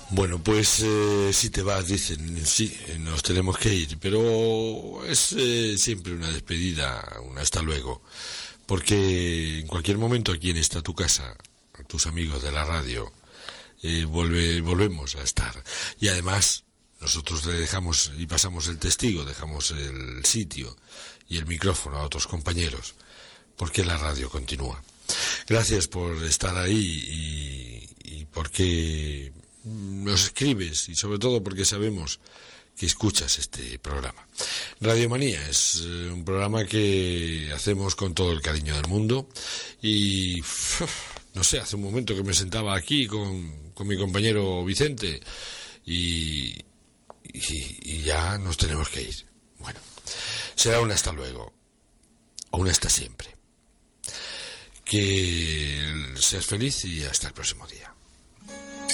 Bueno, pues si te vas, dicen, sí, nos tenemos que ir, pero es siempre una despedida, un hasta luego, porque en cualquier momento aquí en esta tu casa, tus amigos de la radio, volvemos a estar. Y además, nosotros le dejamos y pasamos el testigo, dejamos el sitio y el micrófono a otros compañeros, porque la radio continúa. Gracias por estar ahí y porque nos escribes y sobre todo porque sabemos que escuchas este programa. Radiomanía es un programa que hacemos con todo el cariño del mundo y no sé, hace un momento que me sentaba aquí con mi compañero Vicente y ya nos tenemos que ir. Bueno, será un hasta luego o un hasta siempre. Que seas feliz y hasta el próximo día.